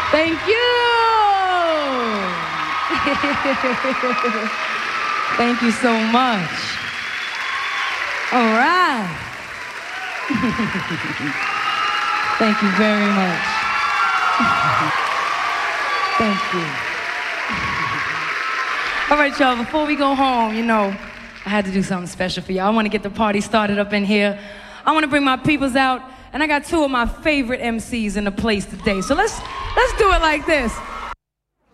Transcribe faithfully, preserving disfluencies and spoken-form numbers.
Thank you. Thank you so much. All right. Thank you very much. Thank you. All right, y'all, before we go home, you know, I had to do something special for y'all. I want to get the party started up in here. I want to bring my peoples out, and I got two of my favorite M Cs in the place today. So let's let's do it like this.